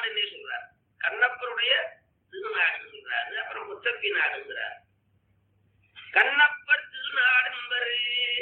திருநாடுன்னே சொல்றார். கண்ணப்பருடைய திருநாடுன்னு சொல்றாரு. அப்புறம் முத்தப்பி நாடுங்கிறார். கண்ணப்பர் திருநாடும்பரு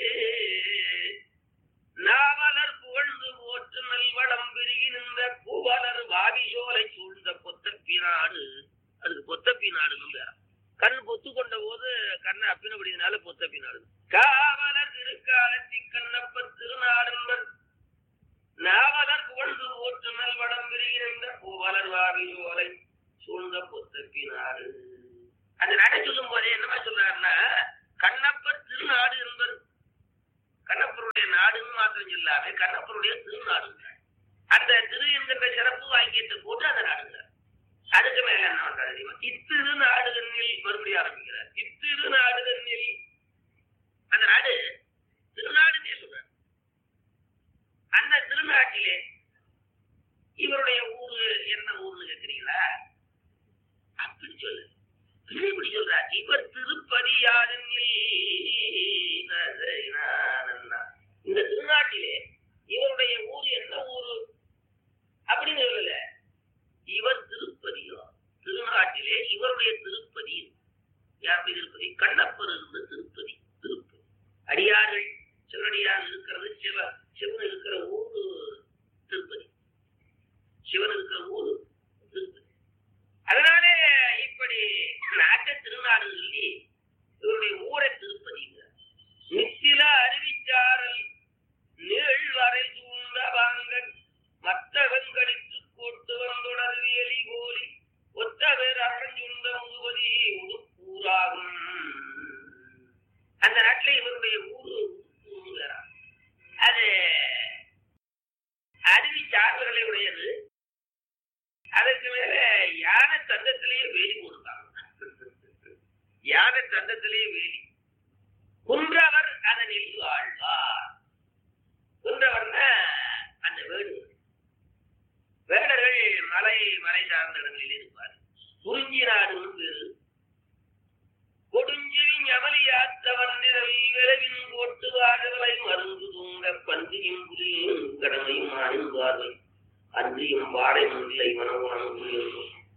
நாவலர் புகழ்ந்து ஓற்று நல்வளம் பெருகி நின்ற பூவலர் வாவிசோலை சூழ்ந்த பொத்தப்பி நாடு. அதுக்கு பொத்தப்பி நாடுங்க. கண் பொத்து கொண்ட போது கண்ணை அப்பினபடினால பொத்தப்பி நாடு. காவலர் திருக்காலத்தி கண்ணப்பர் திருநாடும்பர் நாவலர் புகழ்ந்து ஓற்று நல்வளம் பெருகி நின்ற பூவலர் வாவிசோலை சூழ்ந்த பொத்தப்பி நாடு. அந்த நாட்டை சொல்லும் போதே என்னமா சொல்றாருன்னா, கண்ணப்பர் திருநாடு என்பது கண்ணப்பருடைய நாடுன்னு மாத்திரம் சொல்லாம கண்ணப்பருடைய திருநாடு. அந்த திரு என்கின்ற சிறப்பு வாக்கியத்தை போட்டு அந்த நாடுங்க. அதுக்கு மேல என்ன பண்றாரு தெரியுமா? இத்திரு நாடுகளில் மறுபடியும் ஆரம்பிக்கிறார். இத்திரு நாடுகளில் அந்த நாடு திருநாடுன்னே சொல்றாரு. அந்த திருநாட்டிலே இவருடைய ஊரு என்ன ஊர்னு கேட்கிறீங்களா? அப்படி சொல்லு. இப்படி சொல்றார். இவர் திருப்பதி யாதெனில் இந்த திருநாட்டிலே இவருடைய ஊர் என்ன ஊரு அப்படின்னு சொல்லல. இவர் திருப்பதியோ திருநாட்டிலே இவருடைய திருப்பதி. யாருடைய திருப்பதி? கண்ணப்பர் இருந்த திருப்பதி. திருப்பதி அடியார்கள் சிவனடியார் இருக்கிறது. சிவன் இருக்கிற ஊரு திருப்பதி. சிவன் இருக்கிற ஊரு திருப்பதி. அதனாலே இப்படி நாட்ட திருநாடு சொல்லி இவருடைய ஊரை திருப்பதிங்க. நித்தில அறிவிச்சாரல் நீழ்வரை சூழ்ந்த வாங்கல் மற்றவங்களுக்கு கோட்டு வந்துடர் வேலி கோலி ஒத்த பேர் அறஞ்சுண்ட முதுபதி உடுப்பூராகும். அந்த நாட்டில் இவருடைய ஊரு உடுப்பூர். அது அறிவிச்சார்களை உடையது. அதற்கு மேல யானை தந்தத்திலேயே வேலி போடுறாங்க. யானை தந்தத்திலேயே வேலி. குன்றவர் அதனில் வாழ்வார். குன்றவர்னா அந்த வேடு. வேடர்கள் மலை சார்ந்த இடங்களில் இருப்பார். குறிஞ்சி நாடுன்னு பேரு. கொடுஞ்சிவி ஞமலியாத்த வந்திரல் விரைவின் போட்டு வாழலை மருந்து தூங்க பன்றியும் புலியும் கடமையும் அணிந்தார்கள். அன்றியும் வாடை முன்னிலை மனமும்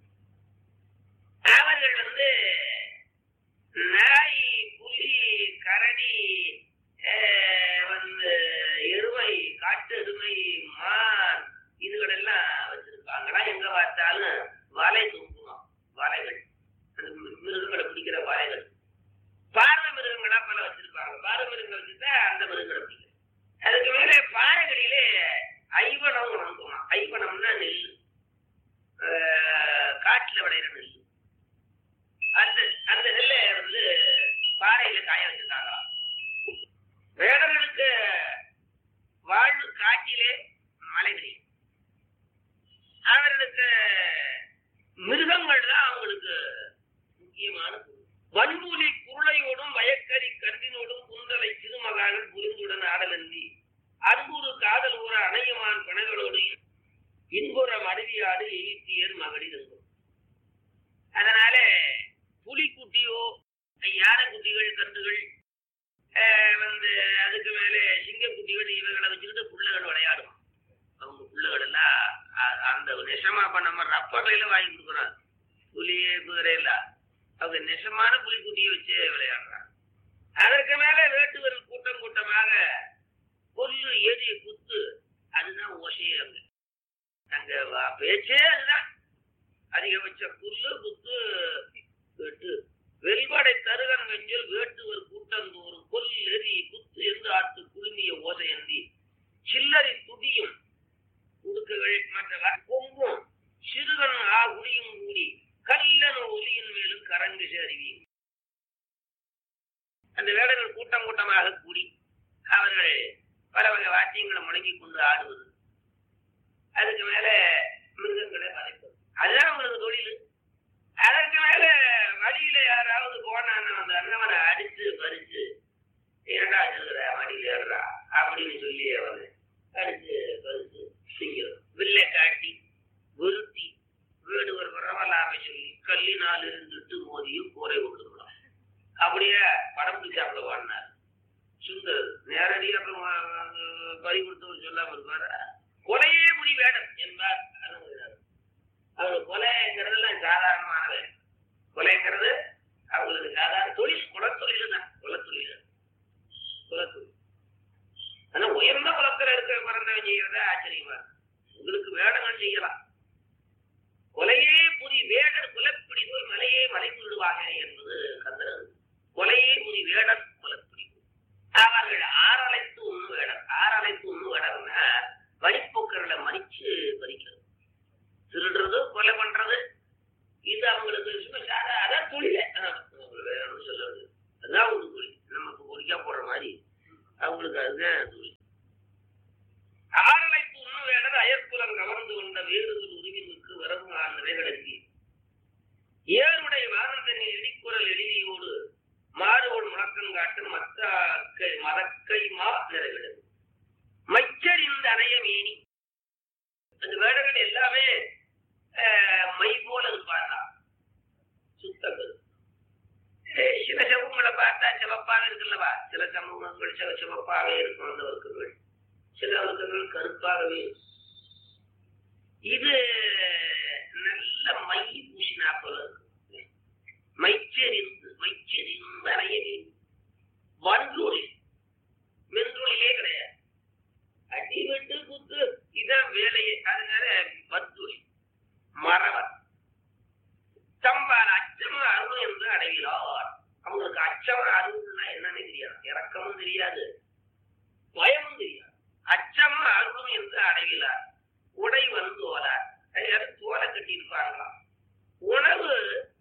அவர்கள் நாய், புலி, கரடி, எருமை, காட்டு எருமை, மான் இதுகளெல்லாம் வச்சிருப்பாங்களா? எங்க பார்த்தாலும் வலை தூக்குவோம். வலைகள், அந்த மிருகங்களை பிடிக்கிற வலைகள். பார்வை மிருகங்களா பல வச்சிருப்பாங்க. பார்வை மிருகங்கள் வச்சுட்டா அந்த மிருகங்களை பிடிக்கும். அதுக்கு மேலே பாறைகளிலே ஐவனம் உணங்குவான். ஐவனம்னா நெல், காட்டுல விளையிற நெல். அந்த நெல்லை பாறையில காய வச்சிருக்காங்க. வேடர்களுக்கு வாழ்வு காட்டிலே மலைகளில். அவர்களுக்கு மிருகங்கள் தான் அவங்களுக்கு முக்கியமான பொருள். வன்புலி குருளையோடும் வயக்கறி கன்றினோடும் குந்தலை சிறுமகாகள் புரிந்துடன் ஆடலந்தி அன்புறு காதல் ஊற அணையமான் பிணைகளோடு இன்புறம் அருவியாடு ஈட்டியர் மகளிர் என்றும். அதனால புலிக்குட்டியோ யானை குட்டிகள் கன்றுகள் அதுக்கு மேல சிங்கக்குட்டிகள் இவைகளை வச்சுக்கிட்டு பிள்ளைகள் விளையாடும். அவங்க பிள்ளைகள் எல்லாம் அந்த நெசமா நம்ம ரப்பரையில வாங்கி கொடுக்குறாங்க. புலியே குதிரையில அவங்க நெசமான புலிக்குட்டியை வச்சு விளையாடுறாங்க. அதற்கு மேல வேட்டுவர்கள் கூட்டம் கூட்டமாக கொல்லு எரி குத்து, அதுதான் ஓசையாங்க. அங்க பேச்சே அதுதான். அதிகபட்ச புல்லு குத்து வெட்டு வெல்வடை தருகன் வெஞ்சல் வேட்டுவர் கூட்டந்தோறும் கொல் எரி குத்து என்று ஆட்டு குழுமிய ஓசையந்தி சில்லறை துடியும் உடுக்குகள் மற்ற கொம்பும் சிறுகன் குடியும் கூடி கல்லன ஒலியின் மேலும் கரங்கு அறிவியும். அந்த வேடர்கள் கூட்டம் கூட்டமாக கூடி அவர்கள் பல வகை வாத்தியங்களை முழங்கி கொண்டு ஆடுவது. அதுக்கு மேல மிருகங்களை வதைப்பது. அதுதான் அவங்களுக்கு தொழில். அதற்கு மேல வழியில யாராவது போனான்னு அந்த அண்ணவனை அடிச்சு பறிச்சு ஏண்டா இருக்கிற வழியில ஏறா அப்படின்னு சொல்லி அவனை அடிச்சு பறிச்சு செய்யணும். வில்லை காட்டி விருத்தி வேடுவர் வரவலாமை சொல்லி கல்லினால் இருந்துட்டு மோதியும் கோரை விட்டுருக்கலாம். அப்படியே படம் பிடிச்சாப்புல வாழ்னார் சுந்தர். நேரடியா பறி கொடுத்தவர் சொல்லாம இருப்பார். கொலையே முடி வேடம் என்பார். அவங்களுக்கு கொலைங்கிறதுலாம் சாதாரணமானது. கொலைங்கிறது அவங்களுக்கு சாதாரண தொழில், குலத்தொழில் தான். குலத்தொழில் ஆனா உயர்ந்த குலத்துல இருக்கிற பிறந்தவன் செய்யறத ஆச்சரியமா இருக்கு. உங்களுக்கு வேடங்கள் செய்யலாம். கொலையே புரி வேடர் குலப்பிடி போய் மலையே மலைப்பு விடுவாங்க என்பது கந்தரது. கொலையே புரி வேடர் குலப்பிடி அவர்கள் ஆறலைத்து உண்ணு வேடர். ஆறலைத்து உண்ணு வேடர்னா வழிப்போக்கர்களை மறிச்சு பறிக்கிறது, திருடுறது, கொலை பண்றது. இது அவங்களுக்கு சும்மா சாதாரண தொழில வேற ஒன்றும் சொல்லுவது. அதுதான் அவங்களுக்கு தொழில். நமக்கு பொறிக்கா போடுற மாதிரி அவங்களுக்கு அதுதான் தொழில். ஆறலைத்து உண்ணு வேடர் அயற்குலம் கவர்ந்து கொண்ட வேறுகள் உருவினுக்கு வரவு நிறைகடத்தி ஏருடைய வானந்தனில் இடிக்குரல் எளியோடு மாறுவோடு முழக்கம் காட்டு மதக்கை மா நிறைவிடுது மைச்சர் இந்த அணைய மேனி. அந்த வேடர்கள் எல்லாமே மை போல இருப்பாங்க, சுத்தங்கள். சில சமூகங்களை பார்த்தா சிவப்பாக இருக்குல்லவா, சில சமூகங்கள் சிவப்பாகவே இருக்கும் அந்த வர்க்கங்கள், சில வர்க்கங்கள் கருப்பாகவே இருக்கும். இது நல்ல மை பூசினா போல இருக்கு. மைச்செறிந்து அறையவே வன்றுளி மென்றுளிலே கிடையாது. அடிவெட்டு குத்து இதான் வேலையே. அதனால வன்றுளி மறவர் தம்பால் அச்சமும் அருளும் என்று அடைகிறார். அவங்களுக்கு அச்சமும் அருள்னா என்னன்னு தெரியாது, இறக்கமும் தெரியாது, பயமும் தெரியாது. அச்சமும் அருளும் என்று அடைகிறார். உடை வந்து ஓலார், தோலை கட்டி இருப்பாங்களாம். உணவு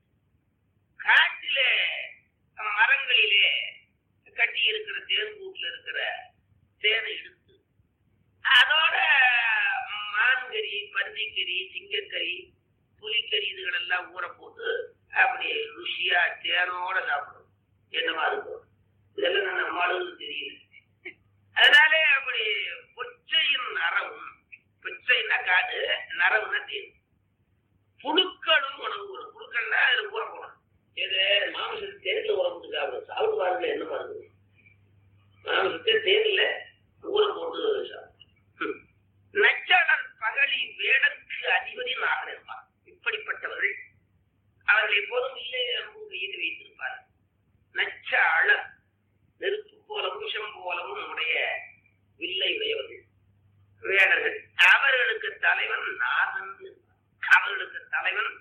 காட்டிலே மரங்களிலே கட்டி இருக்கிற தேன் கூட்டுல இருக்கிற தேனை எடுத்து அதோட மான்கறி, பன்றிக்கறி, சிங்கக்கறி, புலிக்கறி இதுகள் எல்லாம் ஊற போட்டு அப்படி ருசியா தேனோட சாப்பிடும். என்னமா இருக்கும் இதெல்லாம் நம்ம ஆளுங்களுக்கு தெரியல. அதனாலே அப்படி பொச்சையின் நரவும், பொச்சைன்னா காடு, நரவுன்னா தேன், புழுக்களும் உணவு வரும். புழுக்கள்னா அதுல ஊற போகணும். எது மாமிசத்தை தேனில் ஊற போட்டு சாப்பிடும். சாப்பிட்டு பாருங்க என்ன பாருங்க, மாமிசத்தை தேனில் ஊற போட்டு சாப்பிடும். நச்சாளர் பகலி வேடற்கு அதிபதி நாகரிகமாக இப்படிப்பட்டவர்கள் அவர்கள் எப்போதும் இல்லை கையில் வைத்திருப்பார். நச்சாளர் நெருப்பு போலவும் விஷம் போலவும் உடைய வில்லை உடையவர்கள் வேடர்கள். அவர்களுக்கு தலைவன் நாகன். அவர்களுக்கு தலைவன்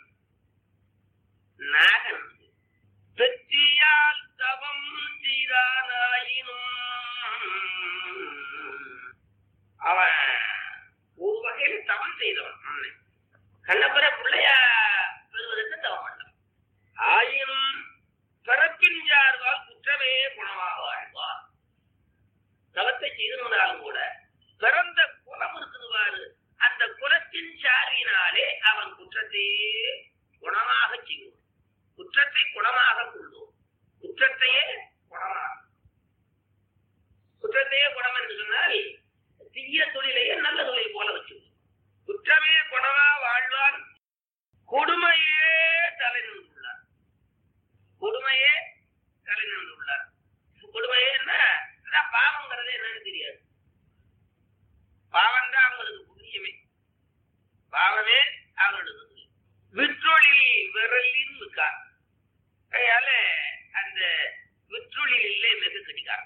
நாகன். பெற்றியால் தவம் செய்தானாயினும் அவன் ஒரு வகையில் தவம் செய்தவன். கண்ணபுர பிள்ளையா பெறுவதற்கு தவம் பண்ணான். ஆயினும் பிறப்பின் யார்வால் குற்றமே குணமாக வாழ்வார். தவத்தை செய்திருந்தாலும் கூட பிறந்த குலம் இருக்குதுவாரு, அந்த குலத்தின் சார்பினாலே அவன் குற்றத்தையே குணமாக செய்வோம். குற்றத்தை குணமாக கொள்வோம். குற்றத்தையே குணமாக, குற்றத்தையே குணம் என்று சொன்னால் தீய தொழிலையே நல்ல தொழில் போல வச்சுக்கணும். குற்றமே குணமா வாழ்வான். கொடுமையே தலை நின்றுள்ளார். கொடுமையே தலை நின்றுள்ளார். கொடுமையே என்ன, அதான் பாவங்கிறது என்னன்னு தெரியாது. பாவம் தான் அவங்களுக்கு புண்ணியமே. பாவமே அவர்களுக்கு விற்றொழில் விரலின் மிக்கார். அதனால அந்த விற்றொழிலே மிக கடிகார்.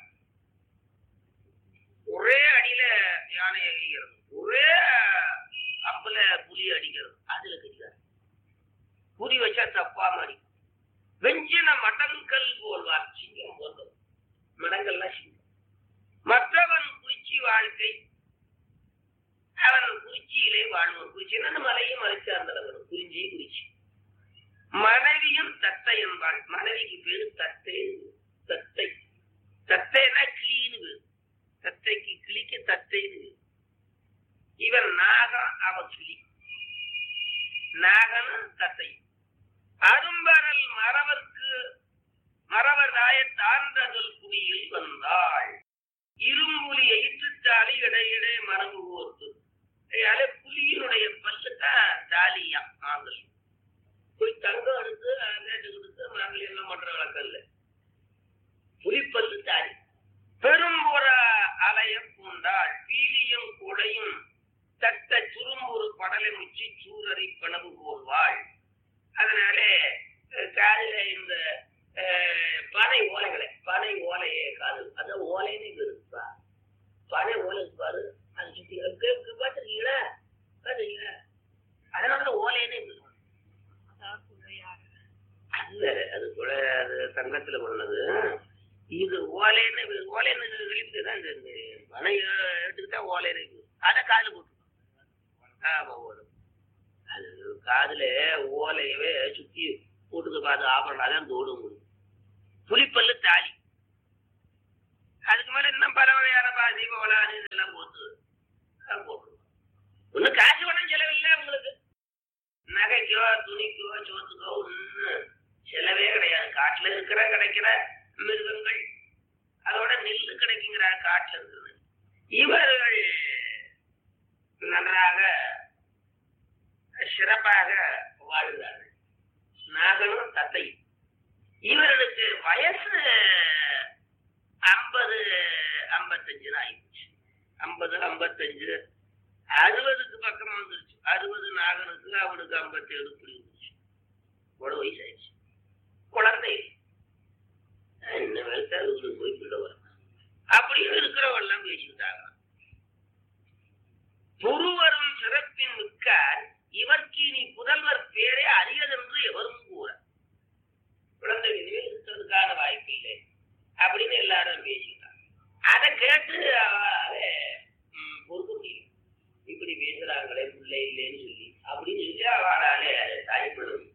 ஒரே அடியில யானை அடிக்கிறது, ஒரே அப்பல புலி அடிக்கிறது, அதுல கடிகார். புலி வச்சா தப்பாம அடிக்கும். வெஞ்சின மடங்கல் போல்வார், சிங்கம் போன்றது. மடங்கள்லாம் சிங்கம். மற்றவன் குறிச்சி வாழ்க்கை, அவன் குறிச்சியிலே வாழ்வான். குறிச்சின்னா மலையும் மலை சார்ந்தவன். குறிஞ்சி குறிச்சி. மனைவியும் தத்தை என்பாள். மனைவிக்கு பேரு தத்தை. தத்தை தத்தைனா கிளின்னு பேரு. தத்தைக்கு கிளிக்கு தத்தைன்னு. இவன் நாகம், அவன் கிளி. நாகனும் தத்தை. அரும்பரல் மறவர் தாய தாழ்ந்ததல் குடியில் வந்தாள். இரும்புலி எயிற்றுத்தாலி இடையிடையே மரபு ஓர்த்து. புலியினுடைய பல்லுதான் தாலியா மாங்கல். போய் தங்கம் எடுத்து ரேட்டு கொடுத்து மாங்கல் எல்லாம் பண்ற வழக்கம் இல்லை. புலிப்பல்லு தாலி. பெரும்புற அலைய பூண்டாள். பீலியும் குடையும் தட்ட சுரும்புறு படலை முச்சி சூரறி பணவு போல்வாள். அதனாலே காதுல இந்த பனை ஓலையே காது, அத ஓலைன்னு இருப்பா. பனை ஓலை பாரு, அது சுத்தி பாத்துருக்கீங்களா? அதனால ஓலைன்னு அல்ல, அது கூட அது தங்கத்துல கொண்டது. இது ஓலைன்னு தான் பனை எடுத்துக்கிட்டா ஓலைன்னு அதை காதுல போட்டு அது காதுல ஓலையவே சுத்தி போட்டுக்க பார்த்து ஆபரணாதான் தோடும். புலிப்பல்லு தாலி, அதுக்கு மேல இன்னும் பல வகையான பாசி கோலாறு இதெல்லாம் போட்டு ஒன்னும் காசு பணம் செலவில்லை உங்களுக்கு. நகைக்கோ துணிக்கோ சோத்துக்கோ ஒன்னும் செலவே கிடையாது. காட்டுல கிடைக்கிற மிருகங்கள், அதோட நெல்லு கிடைக்குங்கிற காட்டுல இருக்கிறது. இவர்கள் நன்றாக சிறப்பாக வாழ்கிறார்கள். நாகனும் தத்தை. இவர்களுக்கு வயசு 50-55 ஆயிடுச்சு. 50-55 60க்கு பக்கமா வந்துருச்சு. 60 நாகனுக்கு, அவனுக்கு 57 புள்ளி வந்துருச்சு. ஒரு வயசு ஆயிடுச்சு. குழந்தை இந்த வயசு அவங்களுக்கு போய் பிள்ளவர் அப்படின்னு இருக்கிறவெல்லாம் பேசிக்கிட்டாங்க. புருவரும் சிறப்பின் மிக்கார் இவர்க்கு நீ புதல்வர் பேரே அறியதென்று எவரும் கூற. குழந்தை இனிமேல் இருக்கிறதுக்கான வாய்ப்பு இல்லை அப்படின்னு எல்லாரும் பேசிட்டாங்க. அதை கேட்டு பொறுக்க முடியும். இப்படி பேசுறாங்களே பிள்ளை இல்லைன்னு சொல்லி அப்படின்னு சொல்லி அவளாலே அதை தாய்ப்படும்.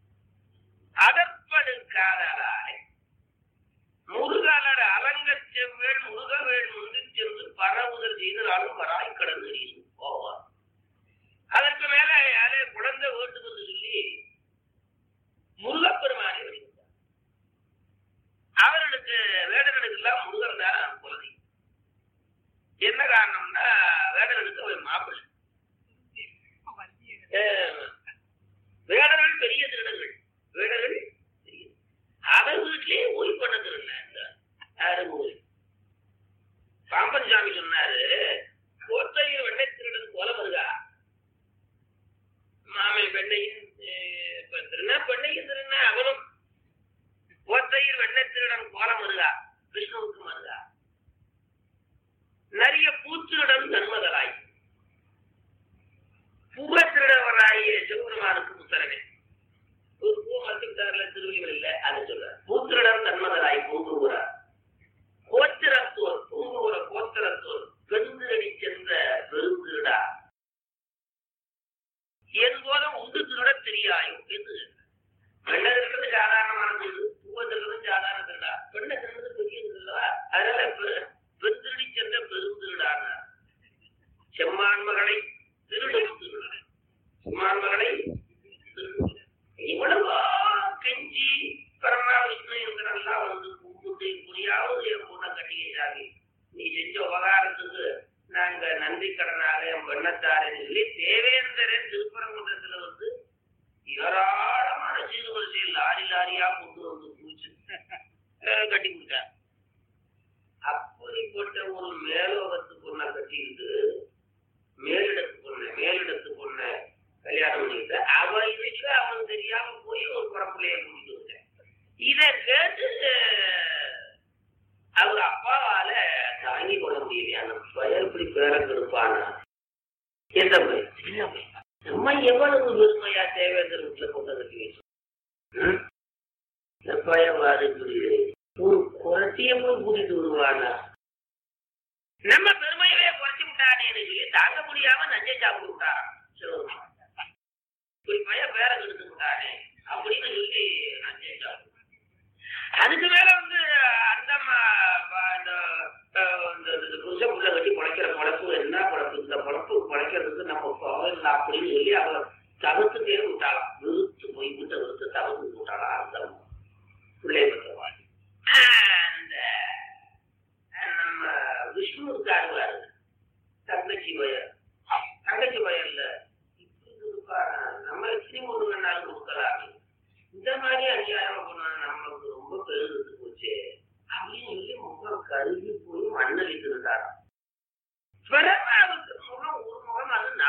அதற்படுக்காதாலே முருகலர் அலங்க செவ்வேள் முருகவேள் முந்தி சென்று பரவுதல் செய்தாலும் வராய் கடந்து போவார். அதற்கு மேல யாரே குழந்தை வேண்டுமென்று சொல்லி முருகப்பெருமானை வழிபட்டார். அவர்களுக்கு வேடர்களுக்கு எல்லாம் முருகன் தான் குழந்தை. என்ன காரணம்னா வேடர்களுக்கு ஒரு மாப்பிள்ளை. வேடர்கள் பெரிய திருடர்கள். வேடர்கள் பெரிய அவர் வீட்டிலேயே ஓய்வு பண்ணது இல்லை. பாம்பன் சாமி சொன்னாரு, கோத்தையும் வெண்ணை திருடன் போல வருகா. மாமை பெண்ணையும் திருநா பெண்ணையும் திருநா அவனும் கோத்தையில் வெண்ணை திருடன் கோலம் வருகா. விஷ்ணுவுக்கு வருகா. நிறைய பூத்திருடன் தன்மதலாய் புக திருடவராகிய சிவபெருமானுக்கு முத்தரவே ஒரு பூ மறுத்துட்டார்ல திருவிழிகள் இல்ல, அதை சொல்ற பூத்திருடன் தன்மதலாய் பூங்குகிறார். கோத்திரத்தோர் பூங்குகிற கோத்திரத்தோர் பெருந்தடி சென்ற பெருந்திருடா என்போதும் உண்டு திருட தெரியாயும் என்று. பெண்ணை இருக்கிறது சாதாரணமான திருடு, பூவை திருடுறது சாதாரண திருடா, பெண்ணை திருடுறது பெரிய திருடா. அதனால பெருந்திருடி சென்ற பெருந்திருடான செம்மான் மகளை திருடும் திருட, செம்மான் மகளை இவ்வளவா கெஞ்சி பரமா விஷ்ணு என்கிறெல்லாம் வந்து கூப்பிட்டு புரியாவது என் பொண்ணை கட்டிக்கிறாங்க. நீ செஞ்ச உபகாரத்துக்கு நாங்க நன்றி கடனாக என் பெண்ணத்தாரன்னு சொல்லி தேவேந்திரன் திருப்பரங்குன்றத்துல வந்து ஏராளமான சீர்வரிசையில் லாரியா கொண்டு வந்து பூச்சி கட்டி கொடுத்தார். அப்படிப்பட்ட ஒரு மேலோகத்து பொண்ணை கட்டிக்கிட்டு மேலிடத்து பொண்ண கல்யாணம் பண்ணிக்கிட்டு அவன் இதுக்கு அவன் தெரியாம போய் ஒரு பரப்புலைய கூட்டிட்டு வந்தேன். இத கேட்டு அவர் அப்பாவால தாங்கி கொள்ள முடியலையா. அந்த பையன் இப்படி பேரை கெடுப்பானா எந்த பையன் நம்ம எவ்வளவு பெருமையா தேவேந்திர வீட்டுல கொண்டு கட்டி வச்சோம். இந்த பையன் வாது இப்படி ஒரு குறைச்சிய போய் கூட்டிட்டு விடுவானா. நம்ம பெருமையவே குறைச்சி விட்டானேன்னு சொல்லி தாங்க முடியாம நஞ்சை சாப்பிட்டு விட்டாராம். இப்படி பையன் பேரை கெடுத்து விட்டானே அப்படின்னு சொல்லி நஞ்சை சாப்பிட்டு. அதுக்கு மேல வந்து அந்த புதுசா புள்ள கட்டி பொழைக்கிற பொழப்பு என்ன பொழப்பு, இந்த பொழப்பு பொழைக்கிறதுக்கு நம்ம இல்லை அப்படின்னு சொல்லி அவ தவிர்த்துட்டே விட்டாளாம். விருத்து போய் விட்ட விருத்து தவிர்த்து விட்டாளா அந்த பிள்ளை பற்றவாள். அந்த நம்ம விஷ்ணு இருக்காரு தங்கச்சி பையன்ல இப்படி கொடுப்பாரு. நம்ம லட்சுமி முருகன்னாலும் கொடுக்கலாமே. இந்த மாதிரி அநியாயம் பண்ண நம்மளுக்கு ரொம்ப பெருது போச்சு அப்படின்னு சொல்லி முகம் கருகி போய் மண்ணளித்து இருந்தாராம். பிறகு முகம் ஒரு முகம் அது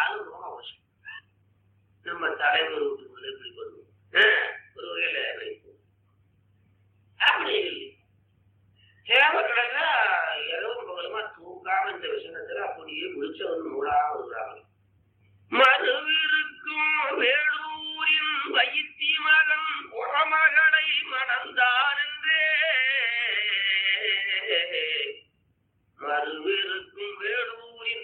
நம்ம தலைவர் வீட்டுக்குள்ள இப்படி பண்ணுவோம். ஒரு வகையில அப்படி சேவக்கடல இரவும் பகலுமா தூக்காம இந்த விஷயத்துல அப்படியே விழிச்சவன் நூலாக வருகிறாங்க. மறுவிருக்கும் வேலூரின் வைத்தி மகன் உறமகளை மணந்தான் என்றே மறுவிருக்கும் வேலூரின்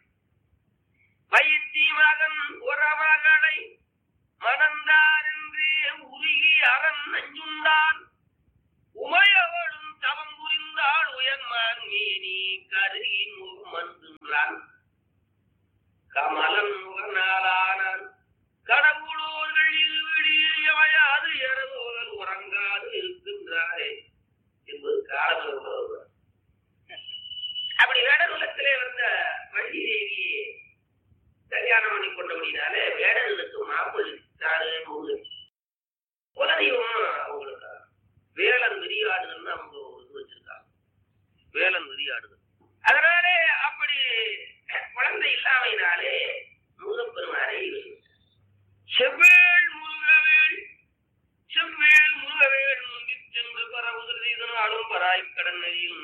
வைத்தி மகன் உறவகளை மணந்தான் என்றே உருகி அரண் நஞ்சுண்டான் உமையவளும் தவம் புரிந்தாள் உயர்மான் மீனி கருகி முகமன்றான் கமலன் முகநாளானான் கடவுளோர்கள் இருவிடியமையாது இரவுகள் உறங்காது இருக்கின்றாரே என்பது காலத்தில் அப்படி வேடகுலத்திலே வந்த வள்ளி தேவியை கல்யாணம் பண்ணி கொண்டபடினாலே வேடர்களுக்கு மாப்பிள்ளாரு குலதெய்வம் அவங்களுக்கு வேலன் விரியாடுதல்னு அவங்க இது வச்சிருக்காங்க. வேலன் விரியாடுதல். அதனாலே அப்படி குழந்தை இல்லாமையினாலே முருகப்பெருமானை செவ்வேள் முருகவேள் செவ்வேள் முருகவேள் முந்தி சென்று பரவுதல் செய்தனாலும் பராய்க்கடனில்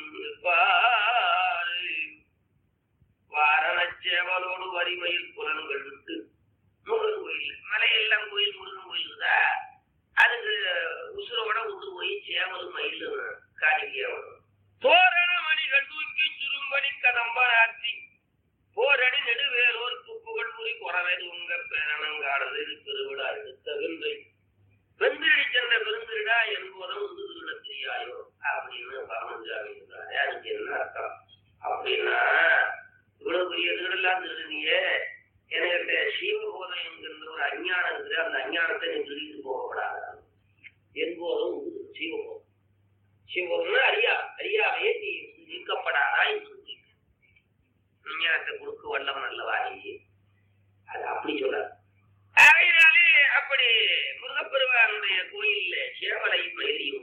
வாரணச்சேவலோடு வரிமையில் புலன்கள் விட்டு முருகன் கோயில் மலையெல்லாம் கோயில் முருகன் கோயில் தான் அதுக்கு உசுரோட விட்டு போய் சேவலும் மயிலும் காணிக்கையாவணும். தோரண மணிகள் தூக்கி சுரும்படி கதம்பராட்சி போரணி நெடுவேலோர் துப்புகள் புரி குறவேது உங்க பேரணங்காடுது பெருவிழா எடுத்தகின்றை வெந்திரடி சென்ற பெருந்திருடா என்பதும் வந்து திருட தெரியாயோ அப்படின்னு பாமஞ்சாமி சொல்றாரு. அதுக்கு என்ன அர்த்தம் அப்படின்னா இவ்வளவு பெரிய திருடெல்லாம் திருடுனிய என்கிட்ட சீவபோதம் என்கின்ற ஒரு அஞ்ஞானம் இருக்குது. அந்த அஞ்ஞானத்தை நீ திருடிட்டு போகப்படாது என்பதும் சீவபோதம். சீவபோதம்னா அறியாமையே நீ நீக்கப்படாதா என்று விஞ்ஞானத்தை கொடுக்க வல்லவன் அல்லவா நீ அது அப்படி சொல்ல. ஆகையினாலே அப்படி முருகப்பெருமானுடைய கோயில்ல சேவலை மயிலையும்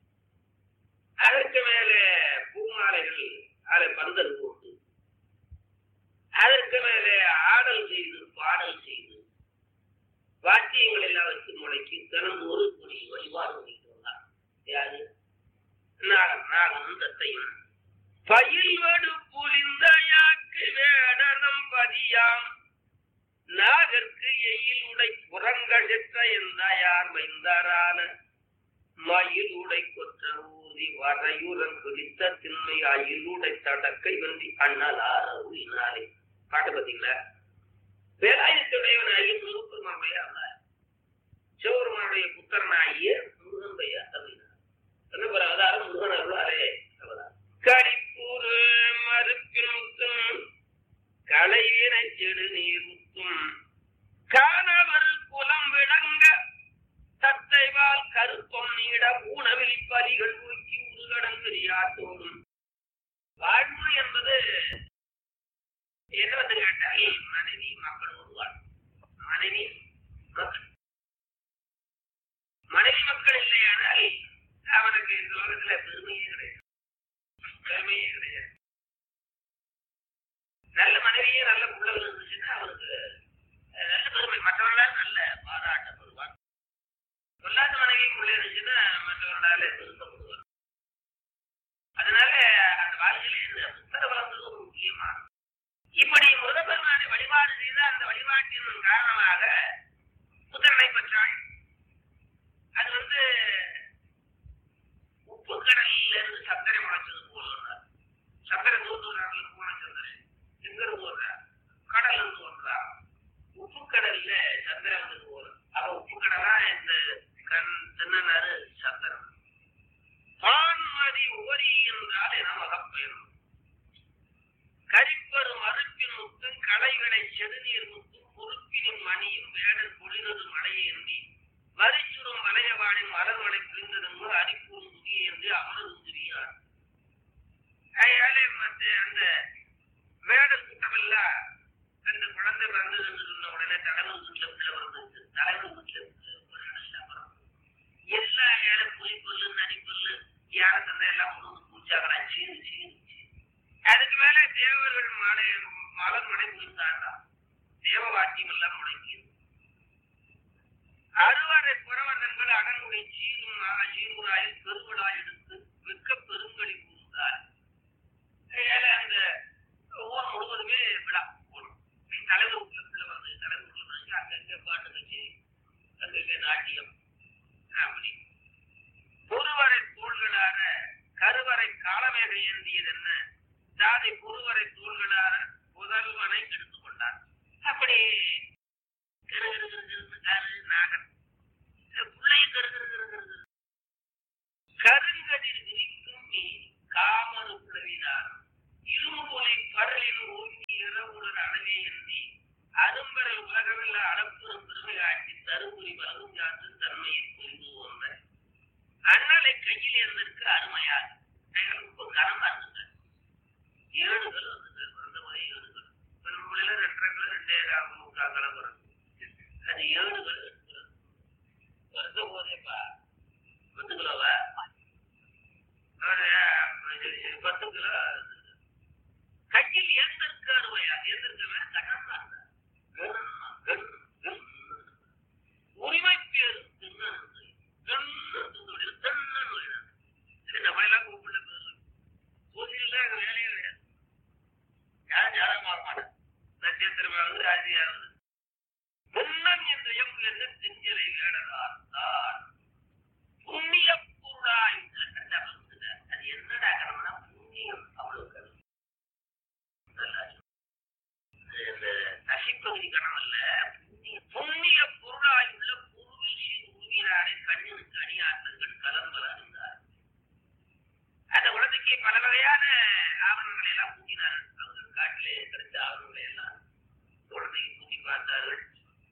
அதற்கு மேல பூமாலைகள் அதை பந்தல் போட்டு அதற்கு மேலே ஆடல் செய்து பாடல் செய்து வாத்தியங்கள் எல்லாம் வச்சு முளைக்கி தினந்தோறு கூடி வழிபாடு பண்ணிட்டு வந்தார். யாரு? நாகனும் தத்தையும். பயில்வடு புலிந்த யாக்கு வேடனம் பதியாம் நாகற்கு எயில் உடை புறங்கள் செற்ற எந்த யார் மைந்தாரான மயில் உடை கொற்ற ஊதி வரையுடன் குறித்த திண்மை அயில் உடை தடக்கை வென்றி அண்ணலார ஊழினாலே. பாட்டு பார்த்தீங்களா? வேலாயுதத்துடையவனாகிய முருகப்பெருமானுடைய சிவபெருமானுடைய புத்திரனாகிய முருகனுடைய அப்படின்னா என்ன பெற அவதாரம் முருகன் அருளாரே அவதாரம். கடிப்பூர் மறுப்பின் முத்தும் களைவினை செடு நீர் முத்தும் காணவர் குலம் விளங்க தத்தைவால் கருப்பம் நீட ஊனவில் பலிகள் தூக்கி உருகடங்கிறியாத்தோடும். வாழ்வு என்பது என்ன வந்து கேட்டால் மனைவி மக்கள் ஒருவாள். மனைவி மக்கள் இல்லையானால் அவனுக்கு இந்த உலகத்துல பெருமையே கிடையாது. பெருமையே கிடையாது. நல்ல மனைவியே நல்ல பிள்ளைகள் இருந்துச்சுன்னா அவனுக்கு நல்ல பெருமை, மற்றவர்களால் நல்ல பாராட்டப்படுவான். சொல்லாத மனைவியும் பிள்ளை இருந்துச்சுன்னா மற்றவர்களால பெருக்கப்படுவார். அதனால அந்த வாழ்க்கையில புத்தர வளர்ந்தது ஒரு முக்கியமானது. இப்படி முருகப்பெருமானை வழிபாடு செய்த அந்த வழிபாட்டின் காரணமாக புத்திரனை பெற்றாள். அது உப்பு கடலில் இருந்து சர்க்கரை முளைச்சது போல சர்க்கரை தோன்றுகிறார்கள். பூனச்சந்திரன் எங்க இருந்து வர்றார்? கடல் இருந்து வர்றார். உப்பு கடல்ல சர்க்கரை வந்தது போல. அவ உப்பு கடலா இந்த தென்னநாறு சர்க்கரம் பான்மதி உவரி என்றால் என மகப்பெயரும் கரிப்பரு மறுப்பின் முத்தும் களைவினை செடுநீர் முத்தும் பொறுப்பினின் மணியும் வேடல் பொழினது மழையை எந்தி மறிச்சுடும் வளையவானின் மலர்வளை பிரிந்ததும் அரிப்பூரும் துணியை என்று அமரது துரியார். அந்த வேடல் கூட்டமல்ல அந்த குழந்தை பிறந்தது என்று சொன்ன உடனே தலைவர் வீட்டுல உள்ள வந்துச்சு. தலைவர் வீட்டுல எல்லா ஏழை புலிப்பல்லு நடிப்பல்லு யார தந்தை எல்லாம் உணவு பூச்சாக்கலாம் சீர்ந்துச்சு. அதுக்கு மேல தேவர்கள் மலர் மழை புரிந்தாண்டா. தேவ வாக்கியம் எல்லாம் முடங்கியது. அறுவரை புறவர்கள் அடனுடைய சீருராயில் பெருவிழா எடுத்து மிக்க பெருங்கொழி கூர்ந்தார். அந்த ஊர் முழுவதுமே விழா போடும். தலைவர் உள்ள வந்து தலைவர் உள்ள வந்து அங்கங்க பாட்டு கட்சி, அங்கங்க நாட்டியம். அப்படி பொறுவரை தோள்களான கருவறை காலமேக ஏந்தியது என்ன ஜாதி பொறுவரை தோள்களான புதல்வனை எடுத்துக்கொண்டார். அப்படி நாகன் பிள்ளை கருங்கதிர் விரிக்கும் காமரு புலவினார் இருமுலை கடலில் ஓங்கி இரவுடன் அணவே ஏந்தி அரும்பரல் உலகமில்ல அளப்புறம் பெருமை காட்டி தருமுறை வலுஞ்சாத்து தன்மையை புரிந்து வந்த அண்ணலை கையில் இருந்திருக்கு அருமையாக ரொம்ப கனமா இருந்தது. ஏடுகள் வந்தது, வந்த முறை ஏடுகள் பெருமொழியில 2.5 வரும். அது ஏடுகள் வருத போதேப்பா 10 கிலோவா 10 கிலோ கையில் ஏந்திருக்கு அருமையா ஏந்திருக்கவே கனமா உரிமை பேரு நம்மளெல்லாம் கூப்பிட்டு பூஜையில் வேலையே கிடையாது. யாரும் ஜாதகமாக மாட்டேன். நட்சத்திரமாவது ராசியாவது பொன்னன் என்ற எம்பு என்ன செஞ்சலை வேடனார் தான் புண்ணிய பொருளாய் அது என்னடா கடமைனா புண்ணியம். அவ்வளவு நசிப்பகுதி கணம் அல்ல, புண்ணிய பொருளாய் உள்ள பூர்வீசி உறுதியாரை கண்ணினுக்கு அணியாற்றங்கள் கலம்பல இருந்தார். அந்த குழந்தைக்கு பல வகையான ஆவணங்களை எல்லாம் பூட்டினார்கள். அவர்கள் காட்டிலே கிடைத்த ஆவணங்களை எல்லாம் குழந்தைக்கு பூட்டி பார்த்தார்கள்.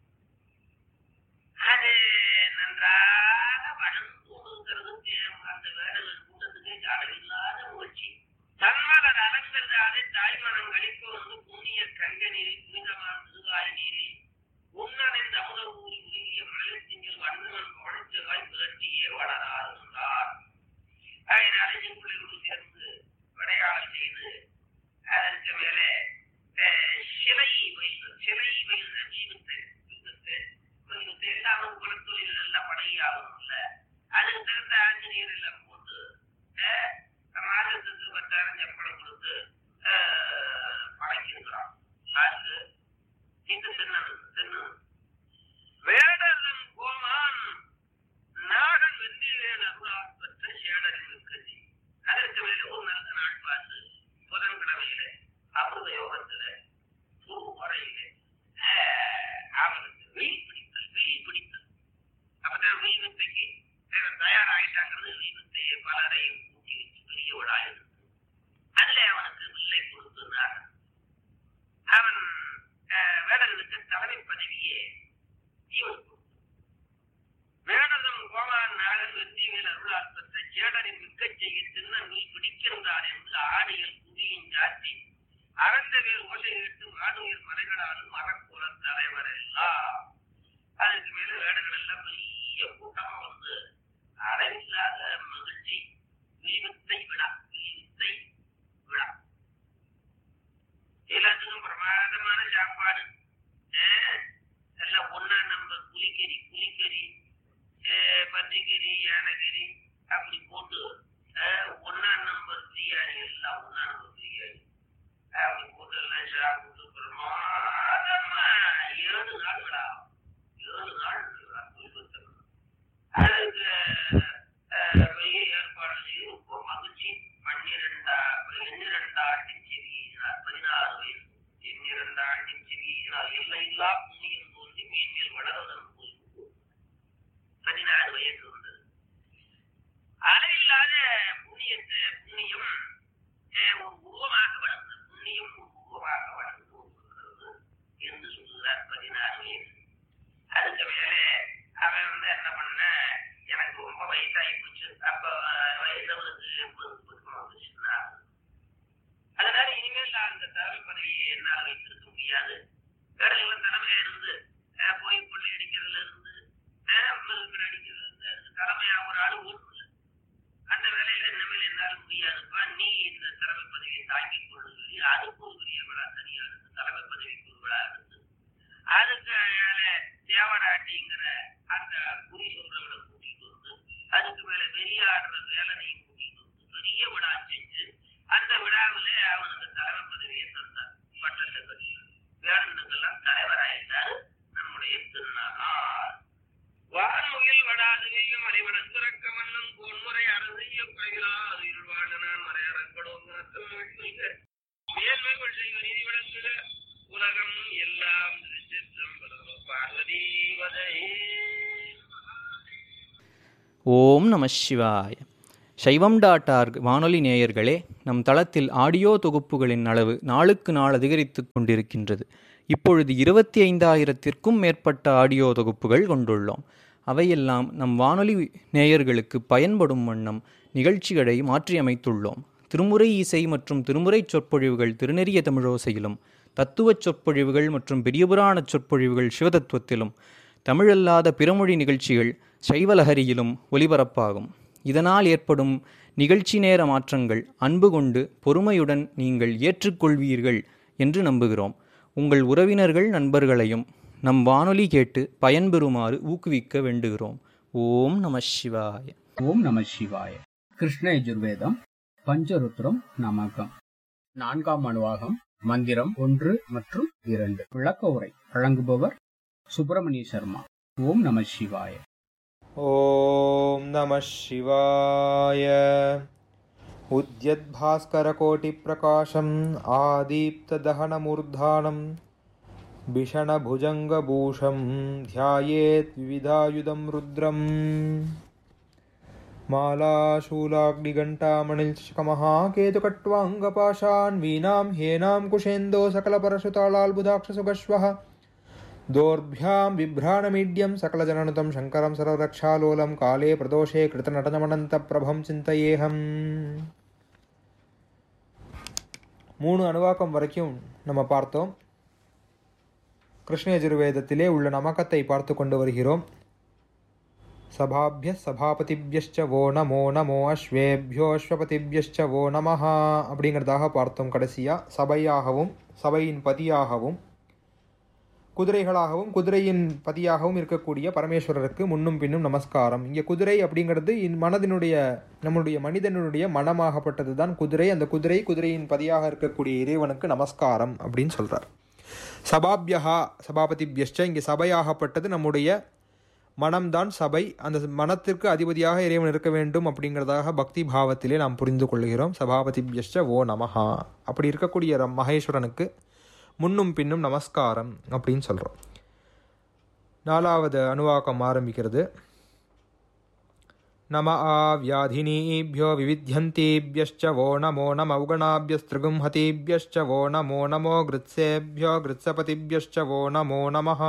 அது நன்றாக வளர்ந்து கொடுக்கிறது. அந்த வேடர்கள் கூட்டத்துக்கு ஜாடமில்லாத முயற்சி தன்மலர் அலங்கரிதாலே தாய்மனம் கழிப்பு வந்து புண்ணிய கங்க நீரில் புனிதமான திருவாய் நீரில் உன்னனின் அமுத ஊறி உருகிய மலைத்திங்கள் வண்ணன் குழந்தைவாய் புரட்டியே வளராறுகிறார். அதனால சிங்குள்ளோடு சேர்ந்து விளையாடல் செய்து அதற்கு மேலே சிலை வயது ஜீவித்து எல்லாரும் குலத்தொழில் எல்லாம் பழகியாகும் இல்ல. அதுக்கு தகுந்த ஆஞ்சநேயர் எல்லாம் போட்டு மாதத்துக்கு 10,000 சம்பளம் கொடுத்து பழகியிருக்கிறான். அது இந்த தென்னு வேடதன் கோமான் நாகன் வெந்திவேல் அருளால் பெற்ற சேடரின் கதி. அதற்கு மேல ஒரு நல்ல நாள் பார்த்து புதன்கிழமையில அமிர்த யோகத்துல முறையில அவனுக்கு வெயில் பிடித்தல் அப்பதான் வெயில் வித்தைக்கு தயாராகிட்டாங்கிறது. வெயில் வித்தையை பலரையும் கூட்டி வச்சு பெரிய விழா எடுத்து அதுல அவனுக்கு வில்லை கொடுத்துனார். அவன் வேடர்களுக்கு தலைமை பதவியே இவன் வேடதம் கோமான் நாகன் வெற்றிவேல் அருளால் பெற்ற சேடரின் மிக்க செய்ய திண்ணங்கள் பிடிக்கின்றான் என்று ஆடிகள் குடியும் ஜாத்தி அறந்த வேர் ஓசை கேட்டு மாடுவேர் மலைகளாலும் மரக்கூல தலைவர் எல்லாம். அதுக்கு மேல வேடங்கள் எல்லாம் பெரிய கூட்டமா வந்து அளவில்லாத மகிழ்ச்சி. விழிவித்தை விழா எல்லாத்துக்கும் பிரமாதமான சாப்பாடு எல்லாம் ஒன்னா. நம்ம புலிக்கறி பன்றிக்கறி யானைக்கறி அப்படி போட்டு 1ஆம் நம்பர் பிரியாணி எல்லாம் 1ஆம் நம்பர் பிரியாணி அப்படி போட்டு எல்லாம் சாப்பிட்டு பிரமாதமா 7 நாள்களா 7 நாள் அதுக்கு பெரிய ஏற்பாடு செய்து ரொம்ப மகிழ்ச்சி. 12 ஆண்டின் செவியினார் 16 வயசு 12 ஆண்டின் செவியினால் எல்லையில்லா புண்ணியம் தோன்றி மேன்மேல் வளர்வதன் போய் 16 வயசு வந்தது. அளவில்லாத புண்ணியம் ஒரு உருவமாக வளர்ந்தது. புண்ணியம் ஒரு உருவமாக வளர்ந்து கொண்டிருக்கிறது என்று சொல்லுகிறார். 16 வயசு. அதுக்கு மேலே அவன் வந்து என்ன பண்ண, எனக்கு ரொம்ப வயசாகி போச்சு. அப்ப வயசவனுக்கு 80 வந்துச்சுன்னா அதனால இனிமேல் அந்த தலைமை பதவியை என்னால் வைத்திருக்க முடியாது. வேடங்களும் தலைமையா இருந்து போய் கொள்ளை அடிக்கிறதுல இருந்து அடிக்கிறதுல இருந்து அதுக்கு தலைமையா ஒரு ஆள் ஓட்டு அந்த வேலையில இனிமேல் என்னால் முடியாதுப்பா, நீ இந்த தலைமை பதவியை தாங்கிக் கொண்டு சொல்லி அதுக்கு ஒரு பெரிய விழா தனியா இருக்கு. தலைமை பதவிக்கு ஒரு விழா இருக்கு. அதுக்கு தேவராட்டிங்கிற அந்த தமிழ் செய்வ நீதி விளங்குக உலகம் எல்லாம் திருச்சிற்றம்பலம். பார்வதீவதை. ஓம் நம சிவாய. சைவம்.org வானொலி நேயர்களே, நம் தளத்தில் ஆடியோ தொகுப்புகளின் அளவு நாளுக்கு நாள் அதிகரித்து கொண்டிருக்கின்றது. இப்பொழுது 25,000த்திற்கும் மேற்பட்ட ஆடியோ தொகுப்புகள் கொண்டுள்ளோம். அவையெல்லாம் நம் வானொலி நேயர்களுக்கு பயன்படும் வண்ணம் நிகழ்ச்சிகளை மாற்றியமைத்துள்ளோம். திருமுறை இசை மற்றும் திருமுறை சொற்பொழிவுகள் திருநெறிய தமிழோசையிலும், தத்துவச் சொற்பொழிவுகள் மற்றும் பெரியபுராண சொற்பொழிவுகள் சிவதத்துவத்திலும், தமிழல்லாத பிறமொழி நிகழ்ச்சிகள் சைவலஹரியிலும் ஒலிபரப்பாகும். இதனால் ஏற்படும் நிகழ்ச்சி நேர மாற்றங்கள் அன்பு கொண்டு பொறுமையுடன் நீங்கள் ஏற்றுக்கொள்வீர்கள் என்று நம்புகிறோம். உங்கள் உறவினர்கள் நண்பர்களையும் நம் வானொலி கேட்டு பயன்பெறுமாறு ஊக்குவிக்க வேண்டுகிறோம். ஓம் நம சிவாய. ஓம் நம சிவாய. கிருஷ்ண யஜுர்வேதம் பஞ்சருத்ரம் நமகம் 4ஆம் அணுவாகம் மந்திரம் 1 மற்றும் 2. விளக்க உரை வழங்குபவர் சுப்பிரமணிய சர்மா. ஓம் நம சிவாய. ஓம் நம சிவாய. உத்யத்பாஸ்கரகோட்டிப்ரகாசம் ஆதீப்ததஹனமூர்தானம் பிஷணபுஜங்கபூஷம் த்யாயேத் விவிதாயுதம் ருத்ரம். மாலாசூலாக்னிகண்டாமணில்ஷகமஹாகேதுகட்வாங்கபாஷான் வீணாம் ஹேனாம் குஷேந்தோ சகலபரசுதாளால்புதாக்ஷசுகஸ்வஹ தோர்பியாம் பிப்ராணமீட்யம் சகலஜனனுதம் சங்கரம் சர்வரக்ஷாலோலம் காலே பிரதோஷே கிருத்தநடனமனந்த பிரபம் சிந்தையேகம். 3 அணுவாக்கம் வரைக்கும் நம்ம பார்த்தோம். கிருஷ்ண யஜுர்வேதத்திலே உள்ள நமக்கத்தை பார்த்து கொண்டு வருகிறோம். சபாபிய சபாபதிபியஷ்ச வோ நமோ நமோ அஸ்வேபியோ அஸ்வபதிபியஷ்ச வோ நமஹா அப்படிங்கிறதாக பார்த்தோம். கடைசியாக சபையாகவும் சபையின் பதியாகவும் குதிரைகளாகவும் குதிரையின் பதியாகவும் இருக்கக்கூடிய பரமேஸ்வரருக்கு முன்னும் பின்னும் நமஸ்காரம். இங்கே குதிரை அப்படிங்கிறது நம்முடைய மனிதனுடைய மனமாகப்பட்டது தான் குதிரை. அந்த குதிரையின் பதியாக இருக்கக்கூடிய இறைவனுக்கு நமஸ்காரம் அப்படின்னு சொல்கிறார். சபாபியா சபாபதிபியஷ்ச, இங்கே சபையாகப்பட்டது நம்முடைய மனம்தான் சபை. அந்த மனத்திற்கு அதிபதியாக இறைவன் இருக்க வேண்டும் அப்படிங்கிறதாக பக்தி பாவத்திலே நாம் புரிந்து கொள்கிறோம். சபாபதிபியஷ்ச ஓ நமஹா. அப்படி இருக்கக்கூடிய மகேஸ்வரனுக்கு முன்னும் பின்னும் நமஸ்காரம் அப்படின்னு சொல்கிறோம். 4வது அணுவாக்கம் ஆரம்பிக்கிறது. நம ஆவ்யாதினீபியோ விவித்யந்தீபியஷ்ச வோ நமோ நம உகணாபியஸ்திருகும் ஹதீபியஷ்ச வோ நமோ நமோ கிருத்சேபியோ கிருத்சபதிபியஷ்ச வோ நமோ நமஹ.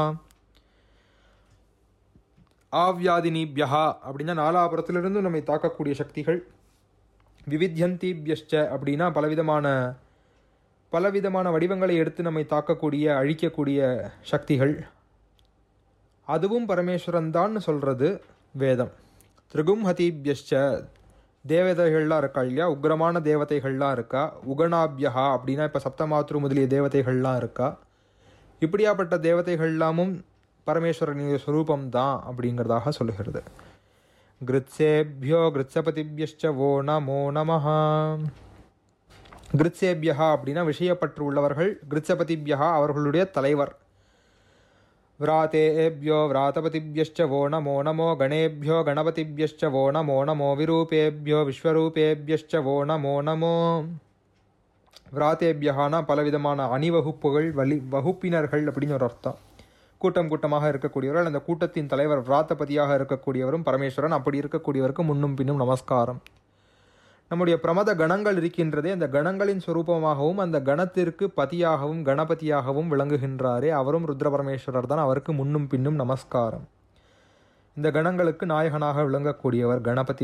ஆவ்யாதினீபியா அப்படின்னா நாலாபுரத்திலிருந்து நம்மை தாக்கக்கூடிய சக்திகள். விவித்யந்தீபியஷ்ச அப்படின்னா பலவிதமான வடிவங்களை எடுத்து நம்மை தாக்கக்கூடிய அழிக்கக்கூடிய சக்திகள். அதுவும் பரமேஸ்வரன் தான் சொல்கிறது வேதம். திரிகும் ஹதீபியஷ்ச, தேவதைகள்லாம் இருக்கா இல்லையா, உக்ரமான தேவதைகள்லாம் இருக்கா. உகணாபியா அப்படின்னா இப்போ சப்தமாத்ரு முதலிய தேவதைகள்லாம் இருக்கா. இப்படியாப்பட்ட தேவதைகள்லாமும் பரமேஸ்வரனுடைய ஸ்வரூபம்தான் அப்படிங்கிறதாக சொல்லுகிறது. கிருத்சேபியோ கிருத்சபதிபியஷ்ச வோ நமோ நமஹ. கிருத்சேபியா அப்படின்னா விஷயப்பற்று உள்ளவர்கள். கிருத்சபதிபியா அவர்களுடைய தலைவர். விராதேபியோ விராதபதிபியஷ்ச வோ நமோ நமோ கணேபியோ கணபதிபியஷ்ச வோ நமோ நமோ விரூபேபியோ விஸ்வரூபேபியஷ்ச வோ நமோ நமோ. விராதேபியகானா பலவிதமான அணிவகுப்புகள், வகுப்பினர்கள் அப்படின்னு ஒரு அர்த்தம். கூட்டம் கூட்டமாக இருக்கக்கூடியவர்கள். அந்த கூட்டத்தின் தலைவர் விராத்தபதியாக இருக்கக்கூடியவரும் பரமேஸ்வரன். அப்படி இருக்கக்கூடியவருக்கு முன்னும் பின்னும் நமஸ்காரம். நம்முடைய பிரமத கணங்கள் இருக்கின்றதே, அந்த கணங்களின் ஸ்வரூபமாகவும் அந்த கணத்திற்கு பதியாகவும் கணபதியாகவும் விளங்குகின்றாரே, அவரும் ருத்ர பரமேஸ்வரர் தான். அவருக்கு முன்னும் பின்னும் நமஸ்காரம். இந்த கணங்களுக்கு நாயகனாக விளங்கக்கூடியவர்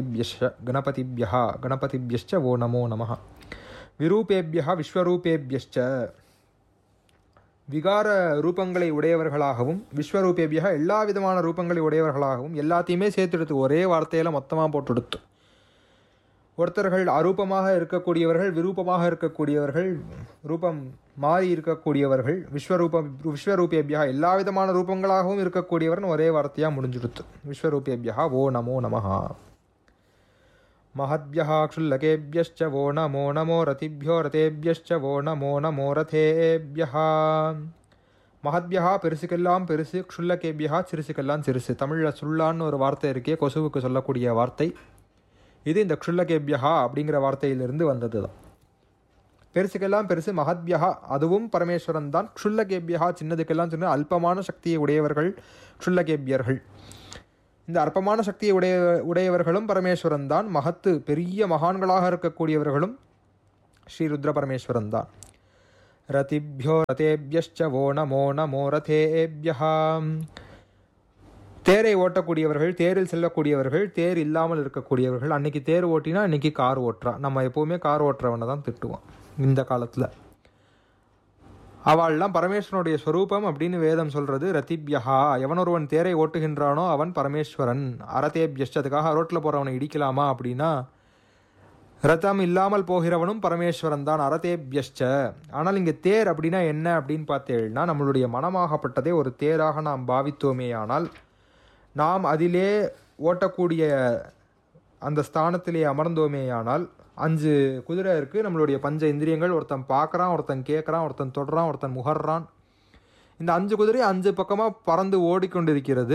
கணபதிபியஷ்ச ஓ நமோ நமஹ. விரூபேபியா விஸ்வரூபேபியஷ்ச, விகார ரூபங்களை உடையவர்களாகவும், விஸ்வரூபேபியா எல்லா விதமான ரூபங்களை உடையவர்களாகவும், எல்லாத்தையுமே சேர்த்துடுத்து ஒரே வார்த்தையில் மொத்தமாக போட்டுடுத்து. ஒருத்தர்கள் அரூபமாக இருக்கக்கூடியவர்கள், விரூபமாக இருக்கக்கூடியவர்கள், ரூபம் மாறி இருக்கக்கூடியவர்கள். விஸ்வரூபேபியா எல்லா விதமான ரூபங்களாகவும் இருக்கக்கூடியவர்னு ஒரே வார்த்தையாக முடிஞ்சுடுத்து. விஸ்வரூபேபியா ஓ நமோ நமஹா. மஹத்யா க்ஷுல்லகேபியஷ்ச வோ நமோ நமோ ரதிபியோ ரதேபியஷ்ச வோ நமோ நமோ ரதேபியா. மஹத்யா பெருசுக்கெல்லாம் பெருசு, க்ஷுல்லகேபியா சிறுசுக்கெல்லாம் சிறுசு. தமிழில் சுல்லான்னு ஒரு வார்த்தை இருக்கே, கொசுவுக்கு சொல்லக்கூடிய வார்த்தை. இது இந்த க்ஷுல்லகேபியா அப்படிங்கிற வார்த்தையிலிருந்து வந்தது தான். பெருசுக்கெல்லாம் பெருசு மகத்யஹா, அதுவும் பரமேஸ்வரன் தான். க்ஷுல்லகேபியா, சின்னதுக்கெல்லாம் சின்ன அல்பமான சக்தியை உடையவர்கள் க்ஷுல்லகேபியர்கள். இந்த அற்பமான சக்தியை உடையவர்களும் பரமேஸ்வரன் தான். மகத்து பெரிய மகான்களாக இருக்கக்கூடியவர்களும் ஸ்ரீ ருத்ர பரமேஸ்வரன் தான். ரதிப்யோ ரதேபியஷ்ச வோ நமோ நமோ ரதேபியஹா. தேரை ஓட்டக்கூடியவர்கள், தேரில் செல்லக்கூடியவர்கள், தேர் இல்லாமல் இருக்கக்கூடியவர்கள். அன்னைக்கு தேர் ஓட்டினா இன்னைக்கு கார் ஓட்டுறா. நம்ம எப்போவுமே கார் ஓட்டுறவனை தான் திட்டுவோம் இந்த காலத்தில். அவள்லாம் பரமேஸ்வரனுடைய ஸ்வரூபம் அப்படின்னு வேதம் சொல்கிறது. ரதிப்யஹா, எவனொருவன் தேரை ஓட்டுகின்றானோ அவன் பரமேஸ்வரன். அரதேபியஷ்ட, அதுக்காக ரோட்டில் போகிறவனை இடிக்கலாமா அப்படின்னா ரதம் இல்லாமல் போகிறவனும் பரமேஸ்வரன் தான். அரதேபியஷ்ட. ஆனால் இங்கே தேர் அப்படின்னா என்ன அப்படின்னு பார்த்தேன்னா, நம்மளுடைய மனமாகப்பட்டதே ஒரு தேராக நாம் பாவித்தோமேயானால், நாம் அதிலே ஓட்டக்கூடிய அந்த ஸ்தானத்திலே அமர்ந்தோமேயானால், 5 குதிரை இருக்குது நம்மளுடைய பஞ்ச இந்திரியங்கள். ஒருத்தன் பார்க்குறான், ஒருத்தன் கேட்குறான், ஒருத்தன் தொடுறான், ஒருத்தன் முகர்றான். இந்த 5 குதிரை 5 பக்கமாக பறந்து ஓடிக்கொண்டிருக்கிறது.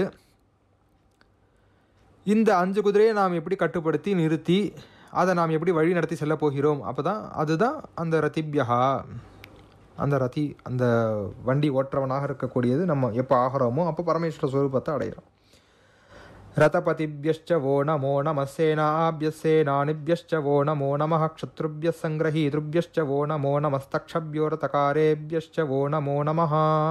இந்த 5 குதிரையை நாம் எப்படி கட்டுப்படுத்தி நிறுத்தி அதை நாம் எப்படி வழி நடத்தி செல்ல போகிறோம்? அதுதான் அந்த ரதிப்யஹா. அந்த வண்டி ஓட்டுறவனாக இருக்கக்கூடியது நம்ம எப்போ ஆகிறோமோ அப்போ பரமேஸ்வர ஸ்வரூபத்தை அடைகிறோம். ரதபதிபியஷ்ச வோ நமோ நம சேனாபியசேனானிபியஷ்ச வோ நமோ நம க்ஷத்ருபிய சங்கிரஹீத்ருபியஷ்ச வோ நமோ நமஸ்தக்ஷப்யோ ரதகாரேபியஷ்ச வோ நமோ நமஹ.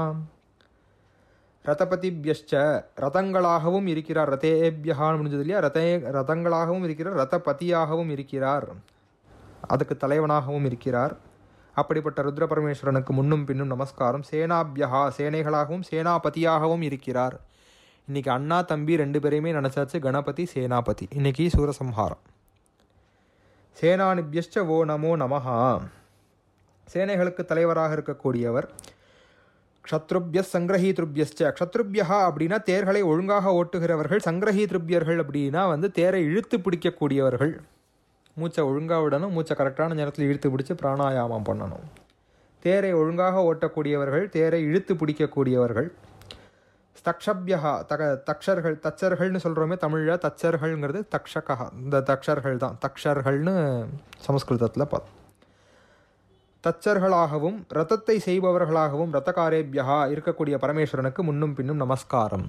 ரதபதிபியஷ்ச, ரதங்களாகவும் இருக்கிறார். ரதேபியஹான்னு முடிஞ்சது இல்லையா? ரதங்களாகவும் இருக்கிறார், ரதபதியாகவும் இருக்கிறார், அதுக்கு தலைவனாகவும் இருக்கிறார். அப்படிப்பட்ட ருத்ர பரமேஸ்வரனுக்கு முன்னும் பின்னும் நமஸ்காரம். சேனாபியஹா, சேனைகளாகவும் சேனாபதியாகவும் இருக்கிறார். இன்றைக்கி அண்ணா தம்பி 2 பேரையுமே நினச்சாச்சு. கணபதி சேனாபதி. இன்றைக்கி சூரசம்ஹாரம். சேனானிபியஷ்ச வோ நமோ நமஹா, சேனைகளுக்கு தலைவராக இருக்கக்கூடியவர். க்ஷத்ருபிய சங்கிரஹீத்ருபியஸ்ச, க்ஷத்ருபியா அப்படின்னா தேர்களை ஒழுங்காக ஓட்டுகிறவர்கள். சங்கிரஹீத்ருபியர்கள் அப்படின்னா தேரை இழுத்து பிடிக்கக்கூடியவர்கள். மூச்சை ஒழுங்காக விடணும், மூச்சை கரெக்டான நேரத்தில் இழுத்து பிடிச்சி பிராணாயாமம் பண்ணணும். தேரை ஒழுங்காக ஓட்டக்கூடியவர்கள், தேரை இழுத்து பிடிக்கக்கூடியவர்கள். தக்ஷப்யா, தக்ஷர்கள், தச்சர்கள்னு சொல்கிறோமே தமிழில். தச்சர்கள்ங்கிறது தக்ஷகா, இந்த தக்ஷர்கள் தான். தக்ஷர்கள்னு சமஸ்கிருதத்தில் பார்த்தோம். தச்சர்களாகவும் ரதத்தை செய்பவர்களாகவும் ரதகாரேபியா இருக்கக்கூடிய பரமேஸ்வரனுக்கு முன்னும் பின்னும் நமஸ்காரம்.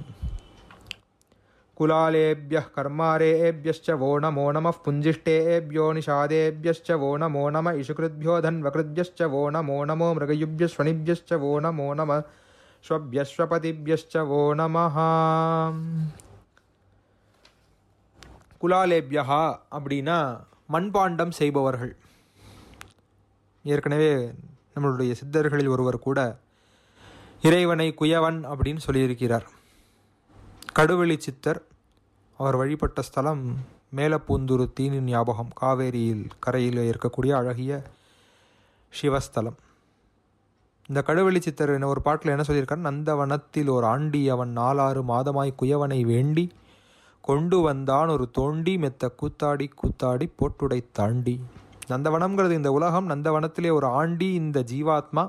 குலாலேபிய கர்மாரேபியஷ்ச வோ நமோ நம புஞ்சிஷ்டேபியோ நிஷாதேபியஷ்ச வோ நமோ நம இஷுகிருத்யோ தன்வகிருத்யஷ்ச வோ நமோ நமோ மிருகயுப்யஸ்வனிப்யஷ்ச வோ நமோ நம ஸ்வப்யஸ்வபதிபியஷ்ச வோ நமஹ. குலாலேபியா அப்படின்னா மண்பாண்டம் செய்பவர்கள். ஏற்கனவே நம்மளுடைய சித்தர்களில் ஒருவர் கூட இறைவனை குயவன் அப்படின்னு சொல்லியிருக்கிறார். கடுவெளி சித்தர். அவர் வழிபட்ட ஸ்தலம் மேலப்பூந்துருத்தின்னு ஞாபகம், காவேரியில் கரையில் இருக்கக்கூடிய அழகிய சிவஸ்தலம். இந்த கடுவெளி சித்தர் ஒரு பாட்டில் என்ன சொல்லியிருக்காரு? நந்தவனத்தில் ஒரு ஆண்டி அவன் 4 மாதமாய் குயவனை வேண்டி கொண்டு வந்தான் ஒரு தோண்டி மெத்த கூத்தாடி கூத்தாடி போட்டுடை தாண்டி. நந்தவனம்ங்கிறது இந்த உலகம். நந்தவனத்திலே ஒரு ஆண்டி இந்த ஜீவாத்மா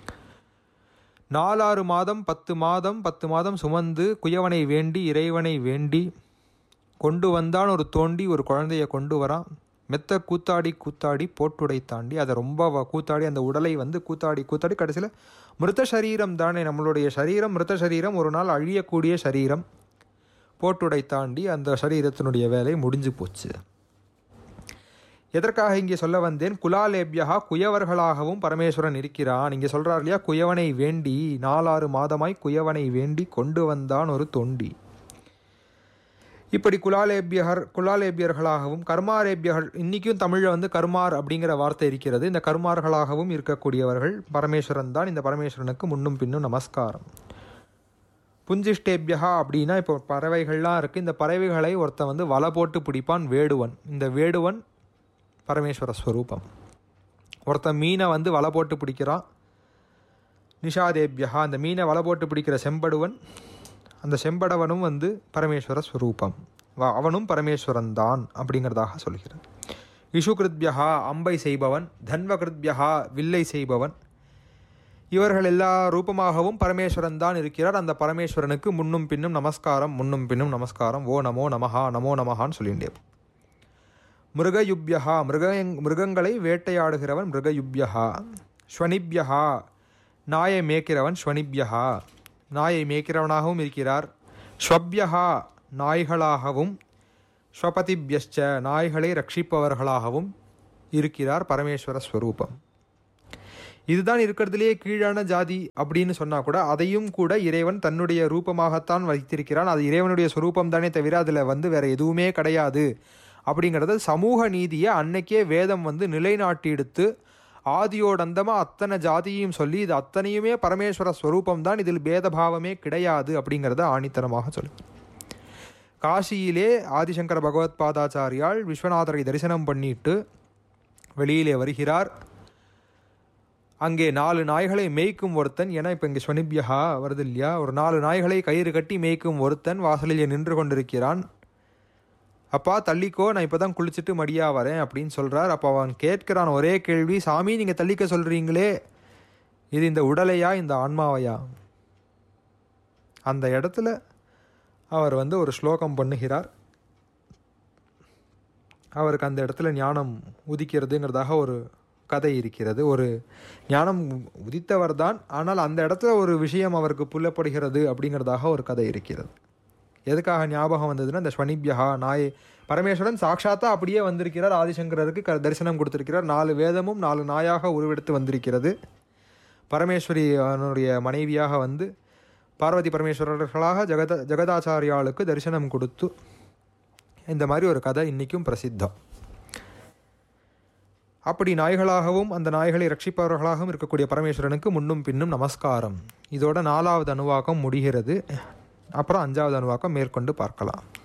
4 மாதம் 10 மாதம் சுமந்து குயவனை வேண்டி இறைவனை வேண்டி கொண்டு வந்தான் ஒரு தோண்டி, ஒரு குழந்தைய கொண்டு வரான். மெத்த கூத்தாடி கூத்தாடி போட்டுடை தாண்டி, அதை ரொம்ப கூத்தாடி அந்த உடலை கூத்தாடி கூத்தாடி கடைசியில் மிருத சரீரம் தானே நம்மளுடைய சரீரம். மிருத சரீரம் ஒரு நாள் அழியக்கூடிய சரீரம். போட்டுடை தாண்டி அந்த சரீரத்தினுடைய வேலை முடிஞ்சு போச்சு. எதற்காக இங்கே சொல்ல வந்தேன்? குலாலேபியா, குயவர்களாகவும் பரமேஸ்வரன் இருக்கிறான். இங்கே சொல்கிறார் இல்லையா, குயவனை வேண்டி 4 மாதமாய் குயவனை வேண்டி கொண்டு வந்தான் ஒரு தொண்டி. இப்படி குலாலேபியர்களாகவும் கர்மாரேபியர்கள், இன்றைக்கும் தமிழில் கர்மார் அப்படிங்கிற வார்த்தை இருக்கிறது. இந்த கர்மார்களாகவும் இருக்கக்கூடியவர்கள் பரமேஸ்வரன் தான். இந்த பரமேஸ்வரனுக்கு முன்னும் பின்னும் நமஸ்காரம். புஞ்சிஷ்டேபியா அப்படின்னா இப்போ பறவைகள்லாம் இருக்குது. இந்த பறவைகளை ஒருத்தன் வலை போட்டு பிடிப்பான், வேடுவன். இந்த வேடுவன் பரமேஸ்வர ஸ்வரூபம். ஒருத்தன் மீனை வலை போட்டு பிடிக்கிறான், நிஷாதேபியா. அந்த மீனை வலை போட்டு பிடிக்கிற செம்படுவன், அந்த செம்படவனும் பரமேஸ்வர ஸ்வரூபம். அவனும் பரமேஸ்வரன் தான் அப்படிங்கிறதாக சொல்கிறார். இஷுகிருத்யா, அம்பை செய்பவன். தன்வகிருத்யா, வில்லை செய்பவன். இவர்கள் எல்லா ரூபமாகவும் பரமேஸ்வரன் தான் இருக்கிறார். அந்த பரமேஸ்வரனுக்கு முன்னும் பின்னும் நமஸ்காரம், முன்னும் பின்னும் நமஸ்காரம். ஓ நமோ நமஹா, நமோ நமஹான்னு சொல்லிண்டே. மிருகயுப்யஹா, மிருகங்களை வேட்டையாடுகிறவன் மிருகயுப்யஹா. ஸ்வனிப்யஹா, நாயை மேய்க்கிறவன் ஸ்வனிப்யஹா, நாயை மேய்க்கிறவனாகவும் இருக்கிறார். ஸ்வப்யஹா, நாய்களாகவும், ஸ்வபதிப்யஸ்ச, நாய்களை ரட்சிப்பவர்களாகவும் இருக்கிறார் பரமேஸ்வர ஸ்வரூபம். இதுதான் இருக்கிறதுலேயே கீழான ஜாதி அப்படின்னு சொன்னா கூட அதையும் கூட இறைவன் தன்னுடைய ரூபமாகத்தான் வைத்திருக்கிறான். அது இறைவனுடைய ஸ்வரூபம் தானே தவிர அதில் வேற எதுவுமே கிடையாது அப்படிங்கிறது சமூக நீதியை அன்னைக்கே வேதம் நிலைநாட்டி எடுத்து ஆதியோடந்தமாக அத்தனை ஜாதியையும் சொல்லி இது அத்தனையுமே பரமேஸ்வர ஸ்வரூபம் தான், இதில் பேதபாவமே கிடையாது அப்படிங்கிறத ஆணித்தரமாக சொல்லு. காசியிலே ஆதிசங்கர பகவத் பாதாச்சாரியால் விஸ்வநாதரை தரிசனம் பண்ணிட்டு வெளியிலே வருகிறார். அங்கே 4 நாய்களை மேய்க்கும் ஒருத்தன், ஏன்னா இப்போ இங்கே ஸ்வனிப்யஹா வருது இல்லையா, ஒரு 4 நாய்களை கயிறு கட்டி மேய்க்கும் ஒருத்தன் வாசலில் நின்று கொண்டிருக்கிறான். அப்பா தள்ளிக்கோ, நான் இப்போ தான் குளிச்சுட்டு மடியா வரேன் அப்படின்னு சொல்கிறார். அப்போ அவன் கேட்கிறான் ஒரே கேள்வி, சாமி நீங்கள் தள்ளிக்க சொல்கிறீங்களே, இது இந்த உடலையா இந்த ஆன்மாவையா? அந்த இடத்துல அவர் ஒரு ஸ்லோகம் பண்ணுகிறார். அவருக்கு அந்த இடத்துல ஞானம் உதிக்கிறதுங்கிறதாக ஒரு கதை இருக்கிறது. ஒரு ஞானம் உதித்தவர் தான், ஆனால் அந்த இடத்துல ஒரு விஷயம் அவருக்கு புல்லப்படுகிறது அப்படிங்கிறதாக ஒரு கதை இருக்கிறது. எதுக்காக ஞாபகம் வந்ததுன்னா, இந்த ஸ்வனிப்யஹா, நாய், பரமேஸ்வரன் சாட்சாத்தா அப்படியே வந்திருக்கிறார். ஆதிசங்கரருக்கு தரிசனம் கொடுத்திருக்கிறார். 4 வேதமும் 4 நாயாக உருவெடுத்து வந்திருக்கிறது. பரமேஸ்வரியினுடைய மனைவியாக பார்வதி பரமேஸ்வரர்களாக ஜெகதாச்சாரியாளுக்கு தரிசனம் கொடுத்து இந்த மாதிரி ஒரு கதை இன்றைக்கும் பிரசித்தம். அப்படி நாய்களாகவும் அந்த நாய்களை ரட்சிப்பவர்களாகவும் இருக்கக்கூடிய பரமேஸ்வரனுக்கு முன்னும் பின்னும் நமஸ்காரம். இதோட 4வது அணுவாக்கம் முடிகிறது. அப்புறம் 5வது அணுவாக்கம் மேற்கொண்டு பார்க்கலாம்.